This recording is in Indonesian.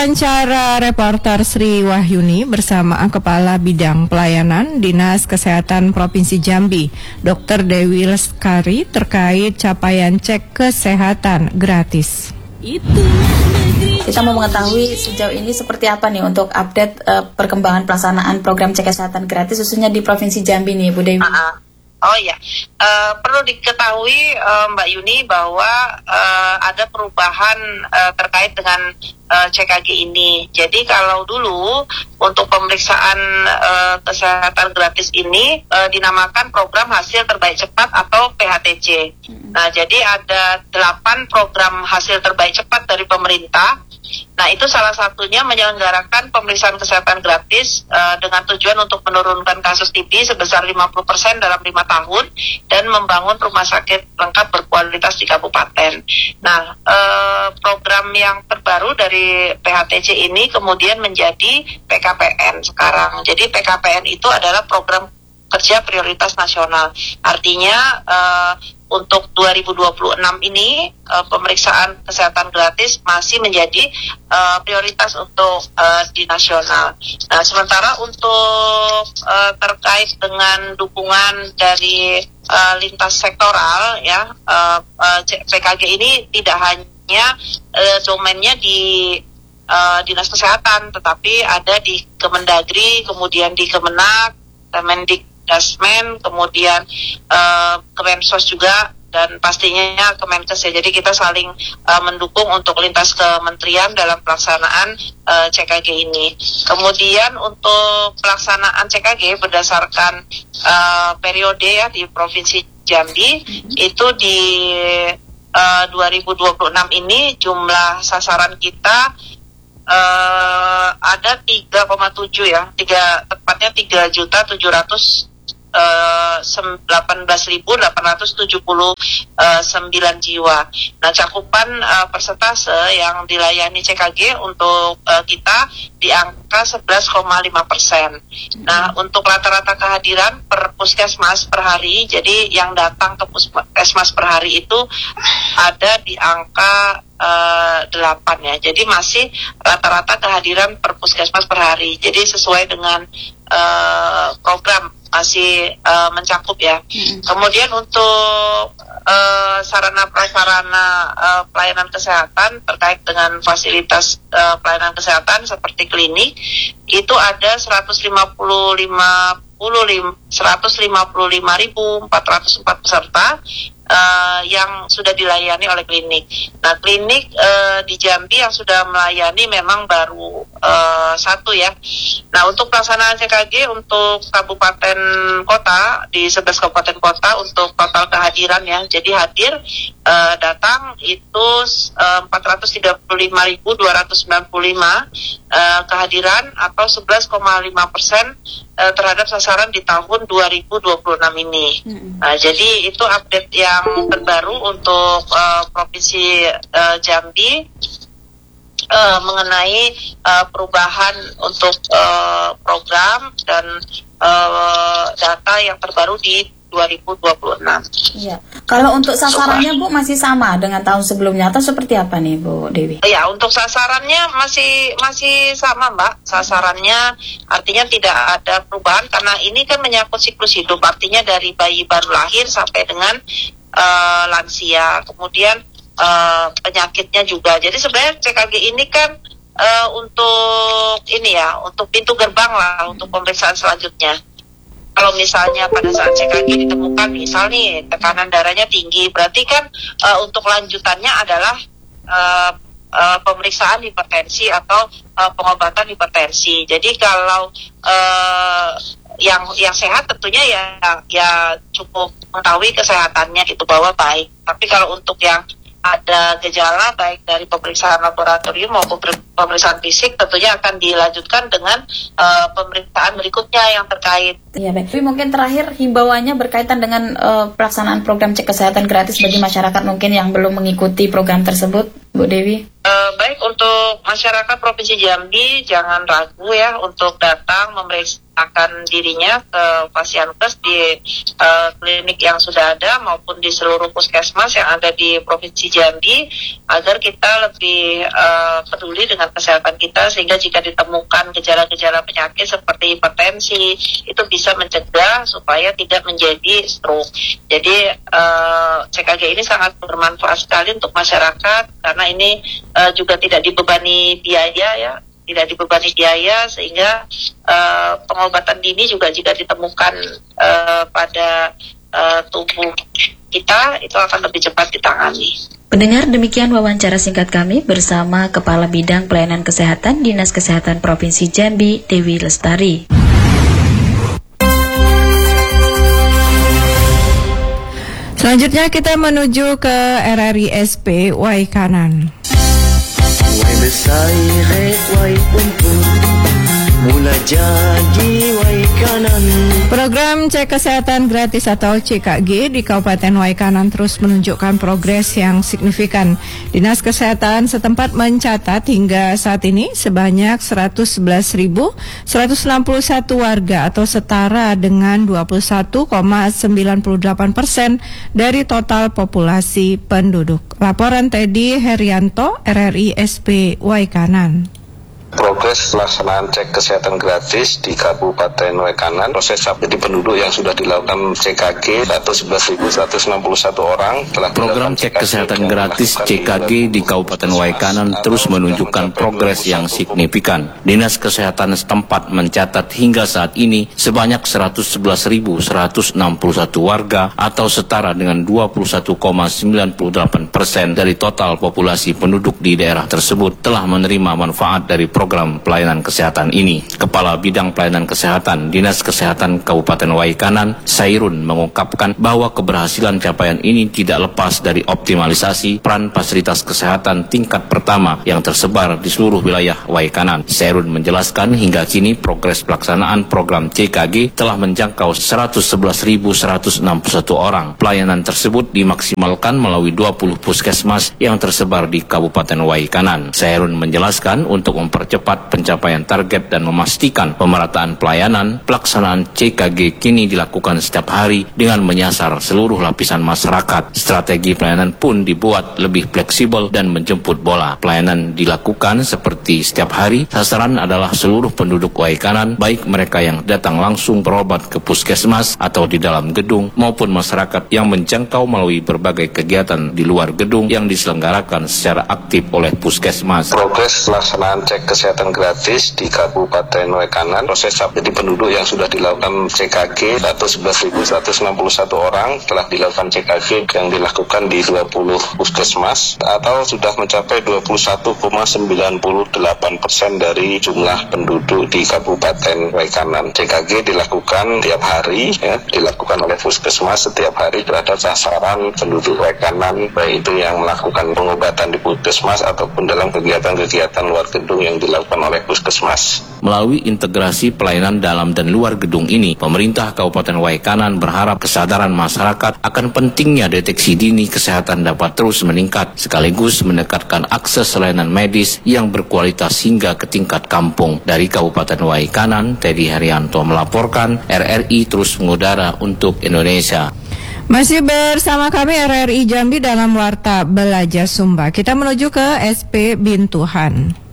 wawancara reporter Sri Wahyuni bersama Kepala Bidang Pelayanan Dinas Kesehatan Provinsi Jambi, Dr. Dewi Lestari, terkait capaian cek kesehatan gratis. Kita mau mengetahui sejauh ini seperti apa nih untuk update perkembangan pelaksanaan program cek kesehatan gratis khususnya di Provinsi Jambi nih, Bu Dewi. Oh ya, perlu diketahui Mbak Yuni bahwa ada perubahan terkait dengan CKG ini. Jadi kalau dulu untuk pemeriksaan kesehatan gratis ini dinamakan program hasil terbaik cepat atau PHTC. Nah, jadi ada 8 program hasil terbaik cepat dari pemerintah. Nah, itu salah satunya menyelenggarakan pemeriksaan kesehatan gratis dengan tujuan untuk menurunkan kasus TB sebesar 50% dalam 5 tahun dan membangun rumah sakit lengkap berkualitas di kabupaten. Nah, program yang terbaru dari PHTC ini kemudian menjadi PKPN sekarang. Jadi PKPN itu adalah program kerja prioritas nasional. Artinya untuk 2026 ini pemeriksaan kesehatan gratis masih menjadi prioritas untuk di nasional. Nah, sementara untuk terkait dengan dukungan dari lintas sektoral, ya, PKG ini tidak hanya domainnya di Dinas Kesehatan, tetapi ada di Kemendagri, kemudian di Kemenak, Kemendikdasmen, kemudian Kemensos juga, dan pastinya Kemenkes ya. Jadi kita saling mendukung untuk lintas kementerian dalam pelaksanaan CKG ini. Kemudian untuk pelaksanaan CKG berdasarkan periode ya di Provinsi Jambi, itu di 2026 ini jumlah sasaran kita ada 3,7 ya, tepatnya 3.18.879 jiwa. Nah, cakupan persentase yang dilayani CKG untuk kita di angka 11,5%. Nah, untuk rata-rata kehadiran per puskesmas per hari, jadi yang datang ke puskesmas per hari itu ada di angka 8 ya. Jadi masih rata-rata kehadiran per puskesmas per hari. Jadi sesuai dengan program masih mencakup ya. Kemudian untuk sarana prasarana pelayanan kesehatan terkait dengan fasilitas pelayanan kesehatan seperti klinik itu ada 155.404 peserta yang sudah dilayani oleh klinik. Nah, klinik di Jambi yang sudah melayani memang baru 1 ya. Nah, untuk pelaksanaan CKG untuk kabupaten kota di 11 kabupaten kota untuk total kehadiran ya. Jadi hadir datang itu 435.295 kehadiran atau 11,5% terhadap sasaran di tahun 2026 ini. Nah, jadi itu update yang terbaru untuk Provinsi Jambi mengenai perubahan untuk program dan data yang terbaru di 2026. Iya. Kalau untuk sasarannya Bu masih sama dengan tahun sebelumnya atau seperti apa nih Bu Dewi? Ya, untuk sasarannya masih sama Mbak. Sasarannya artinya tidak ada perubahan karena ini kan menyangkut siklus hidup. Artinya dari bayi baru lahir sampai dengan lansia. Kemudian penyakitnya juga. Jadi sebenarnya CKG ini kan untuk ini ya, untuk pintu gerbang lah untuk pemeriksaan selanjutnya. Kalau misalnya pada saat CKG ditemukan misal nih tekanan darahnya tinggi, berarti kan untuk lanjutannya adalah pemeriksaan hipertensi atau pengobatan hipertensi. Jadi kalau yang sehat tentunya ya cukup mengetahui kesehatannya gitu bahwa baik. Tapi kalau untuk yang ada gejala baik dari pemeriksaan laboratorium maupun pemeriksaan fisik tentunya akan dilanjutkan dengan pemeriksaan berikutnya yang terkait. Iya baik. Tapi mungkin terakhir himbauannya berkaitan dengan pelaksanaan program cek kesehatan gratis bagi masyarakat mungkin yang belum mengikuti program tersebut, Bu Dewi. Baik, untuk masyarakat Provinsi Jambi jangan ragu ya untuk datang akan dirinya ke Fasiankes di klinik yang sudah ada maupun di seluruh puskesmas yang ada di Provinsi Jambi, agar kita lebih peduli dengan kesehatan kita, sehingga jika ditemukan gejala-gejala penyakit seperti hipertensi itu bisa mencegah supaya tidak menjadi stroke. Jadi CKG ini sangat bermanfaat sekali untuk masyarakat karena ini juga tidak dibebani biaya sehingga pengobatan dini juga jika ditemukan pada tubuh kita itu akan lebih cepat ditangani. Pendengar, demikian wawancara singkat kami bersama Kepala Bidang Pelayanan Kesehatan Dinas Kesehatan Provinsi Jambi, Dewi Lestari. Selanjutnya kita menuju ke RRI SP Waikanan. Wai besai rek wai untung mula jadi Waikanan. Program Cek Kesehatan Gratis atau CKG di Kabupaten Waikanan terus menunjukkan progres yang signifikan. Dinas Kesehatan setempat mencatat hingga saat ini sebanyak 111.161 warga atau setara dengan 21,98% dari total populasi penduduk. Laporan Teddy Herianto, RRI SP Waikanan. Progres pelaksanaan cek kesehatan gratis di Kabupaten Waikanan, proses update penduduk yang sudah dilakukan CKG 111.161 orang telah. Program cek kesehatan gratis CKG di Kabupaten Waikanan terus menunjukkan progres yang signifikan. Dinas Kesehatan setempat mencatat hingga saat ini sebanyak 111.161 warga atau setara dengan 21,98% dari total populasi penduduk di daerah tersebut telah menerima manfaat dari program pelayanan kesehatan ini. Kepala Bidang Pelayanan Kesehatan Dinas Kesehatan Kabupaten Waikanan, Sairun, mengungkapkan bahwa keberhasilan capaian ini tidak lepas dari optimalisasi peran fasilitas kesehatan tingkat pertama yang tersebar di seluruh wilayah Waikanan. Sairun menjelaskan hingga kini progres pelaksanaan program CKG telah menjangkau 111.161 orang. Pelayanan tersebut dimaksimalkan melalui 20 puskesmas yang tersebar di Kabupaten Waikanan. Sairun menjelaskan untuk mempercepat pencapaian target dan memastikan pemerataan pelayanan, pelaksanaan CKG kini dilakukan setiap hari dengan menyasar seluruh lapisan masyarakat. Strategi pelayanan pun dibuat lebih fleksibel dan menjemput bola. Pelayanan dilakukan seperti setiap hari, sasaran adalah seluruh penduduk Waikanan, baik mereka yang datang langsung berobat ke puskesmas atau di dalam gedung, maupun masyarakat yang menjangkau melalui berbagai kegiatan di luar gedung yang diselenggarakan secara aktif oleh puskesmas. Progres pelaksanaan cek kesehatan gratis di Kabupaten Waikanan, proses update penduduk yang sudah dilakukan CKG 111.161 orang telah dilakukan CKG yang dilakukan di 20 puskesmas atau sudah mencapai 21,98% dari jumlah penduduk di Kabupaten Waikanan. CKG dilakukan tiap hari, dilakukan oleh puskesmas setiap hari terhadap sasaran penduduk Waikanan, baik itu yang melakukan pengobatan di puskesmas ataupun dalam kegiatan-kegiatan luar gedung yang dilakukan oleh puskesmas. Melalui integrasi pelayanan dalam dan luar gedung ini, pemerintah Kabupaten Waikanan berharap kesadaran masyarakat akan pentingnya deteksi dini kesehatan dapat terus meningkat, sekaligus mendekatkan akses layanan medis yang berkualitas hingga ke tingkat kampung. Dari Kabupaten Waikanan, Teddy Herianto melaporkan, RRI terus mengudara untuk Indonesia. Masih bersama kami RRI Jambi dalam Warta Belajar Sumba. Kita menuju ke SP Bintuhan.